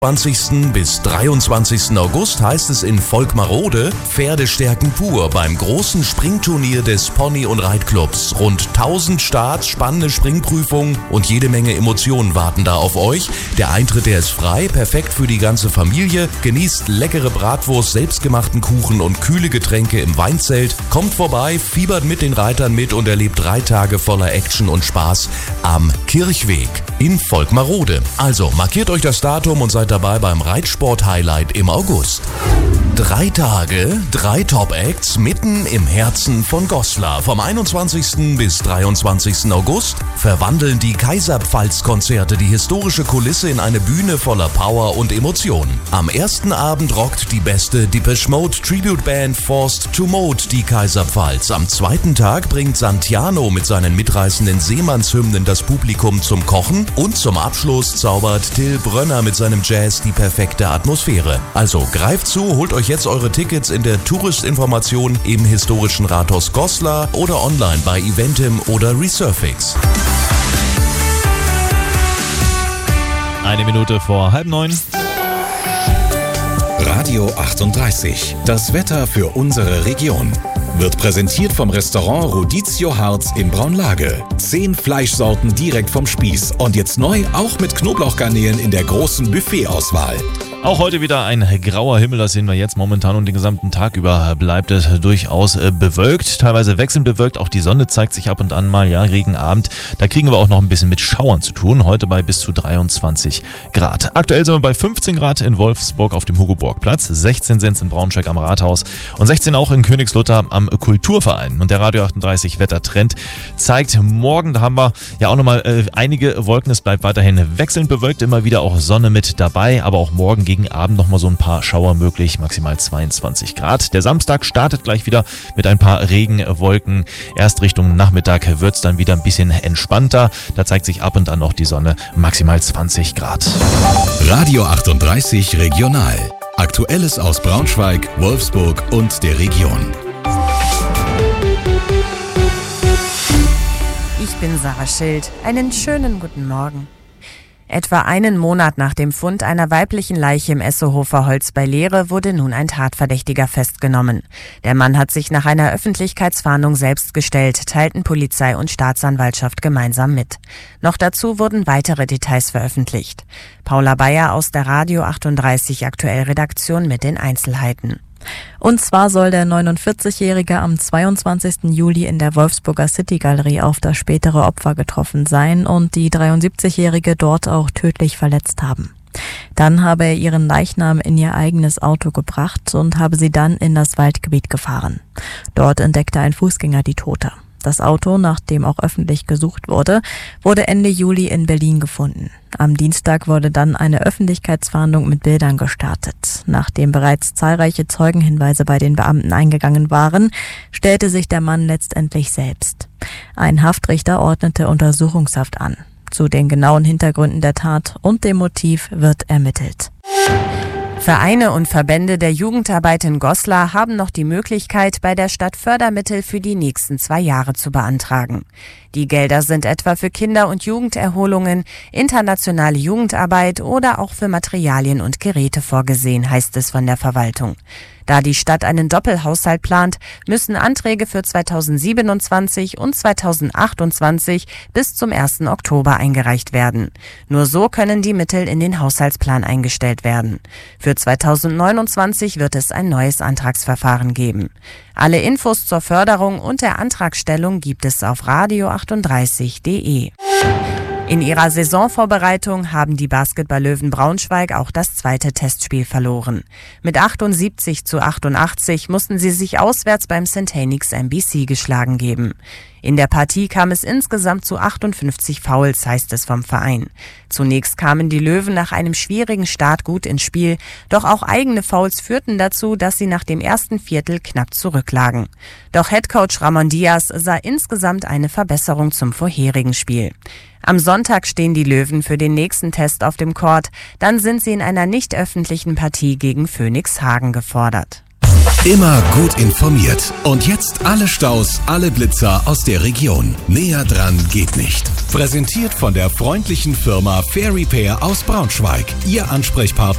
20. bis 23. August heißt es in Volkmarode Pferdestärken pur beim großen Springturnier des Pony- und Reitclubs. Rund 1000 Starts, spannende Springprüfungen und jede Menge Emotionen warten da auf euch. Der Eintritt, der ist frei, perfekt für die ganze Familie. Genießt leckere Bratwurst, selbstgemachten Kuchen und kühle Getränke im Weinzelt. Kommt vorbei, fiebert mit den Reitern mit und erlebt 3 Tage voller Action und Spaß am Kirchweg in Volkmarode. Also markiert euch das Datum und seid dabei beim Reitsport-Highlight im August. 3 Tage, 3 Top-Acts mitten im Herzen von Goslar. Vom 21. bis 23. August verwandeln die Kaiserpfalz-Konzerte die historische Kulisse in eine Bühne voller Power und Emotionen. Am ersten Abend rockt die beste Depeche Mode Tribute-Band Forced to Mode die Kaiserpfalz. Am zweiten Tag bringt Santiano mit seinen mitreißenden Seemannshymnen das Publikum zum Kochen und zum Abschluss zaubert Till Brönner mit seinem Jazz die perfekte Atmosphäre. Also greift zu, holt euch jetzt eure Tickets in der Touristinformation im historischen Rathaus Goslar oder online bei Eventim oder Resurfix. 1 Minute vor 8:30. Radio 38. Das Wetter für unsere Region. Wird präsentiert vom Restaurant Rodizio Harz in Braunlage. 10 Fleischsorten direkt vom Spieß. Und jetzt neu auch mit Knoblauchgarnelen in der großen Buffetauswahl. Auch heute wieder ein grauer Himmel, das sehen wir jetzt momentan, und den gesamten Tag über bleibt es durchaus bewölkt, teilweise wechselnd bewölkt, auch die Sonne zeigt sich ab und an mal, ja, Regenabend, da kriegen wir auch noch ein bisschen mit Schauern zu tun, heute bei bis zu 23 Grad. Aktuell sind wir bei 15 Grad in Wolfsburg auf dem Hugo-Borg-Platz, 16 sind es in Braunschweig am Rathaus und 16 auch in Königslutter am Kulturverein. Und der Radio 38 Wettertrend zeigt morgen, da haben wir ja auch nochmal einige Wolken, es bleibt weiterhin wechselnd bewölkt, immer wieder auch Sonne mit dabei, aber auch morgen gegen Abend nochmal so ein paar Schauer möglich, maximal 22 Grad. Der Samstag startet gleich wieder mit ein paar Regenwolken. Erst Richtung Nachmittag wird es dann wieder ein bisschen entspannter. Da zeigt sich ab und an noch die Sonne, maximal 20 Grad. Radio 38 Regional. Aktuelles aus Braunschweig, Wolfsburg und der Region. Ich bin Sarah Schild. Einen schönen guten Morgen. Etwa einen Monat nach dem Fund einer weiblichen Leiche im Essohofer Holz bei Lehre wurde nun ein Tatverdächtiger festgenommen. Der Mann hat sich nach einer Öffentlichkeitsfahndung selbst gestellt, teilten Polizei und Staatsanwaltschaft gemeinsam mit. Noch dazu wurden weitere Details veröffentlicht. Paula Bayer aus der Radio 38 Aktuell Redaktion mit den Einzelheiten. Und zwar soll der 49-Jährige am 22. Juli in der Wolfsburger City-Galerie auf das spätere Opfer getroffen sein und die 73-Jährige dort auch tödlich verletzt haben. Dann habe er ihren Leichnam in ihr eigenes Auto gebracht und habe sie dann in das Waldgebiet gefahren. Dort entdeckte ein Fußgänger die Tote. Das Auto, nach dem auch öffentlich gesucht wurde, wurde Ende Juli in Berlin gefunden. Am Dienstag wurde dann eine Öffentlichkeitsfahndung mit Bildern gestartet. Nachdem bereits zahlreiche Zeugenhinweise bei den Beamten eingegangen waren, stellte sich der Mann letztendlich selbst. Ein Haftrichter ordnete Untersuchungshaft an. Zu den genauen Hintergründen der Tat und dem Motiv wird ermittelt. Vereine und Verbände der Jugendarbeit in Goslar haben noch die Möglichkeit, bei der Stadt Fördermittel für die nächsten 2 Jahre zu beantragen. Die Gelder sind etwa für Kinder- und Jugenderholungen, internationale Jugendarbeit oder auch für Materialien und Geräte vorgesehen, heißt es von der Verwaltung. Da die Stadt einen Doppelhaushalt plant, müssen Anträge für 2027 und 2028 bis zum 1. Oktober eingereicht werden. Nur so können die Mittel in den Haushaltsplan eingestellt werden. Für 2029 wird es ein neues Antragsverfahren geben. Alle Infos zur Förderung und der Antragstellung gibt es auf radio38.de. In ihrer Saisonvorbereitung haben die Basketball-Löwen Braunschweig auch das zweite Testspiel verloren. Mit 78:88 mussten sie sich auswärts beim St. Henix MBC geschlagen geben. In der Partie kam es insgesamt zu 58 Fouls, heißt es vom Verein. Zunächst kamen die Löwen nach einem schwierigen Start gut ins Spiel, doch auch eigene Fouls führten dazu, dass sie nach dem ersten Viertel knapp zurücklagen. Doch Headcoach Ramon Diaz sah insgesamt eine Verbesserung zum vorherigen Spiel. Am Sonntag stehen die Löwen für den nächsten Test auf dem Court, dann sind sie in einer nicht öffentlichen Partie gegen Phoenix Hagen gefordert. Immer gut informiert. Und jetzt alle Staus, alle Blitzer aus der Region. Näher dran geht nicht. Präsentiert von der freundlichen Firma Fair Repair aus Braunschweig. Ihr Ansprechpartner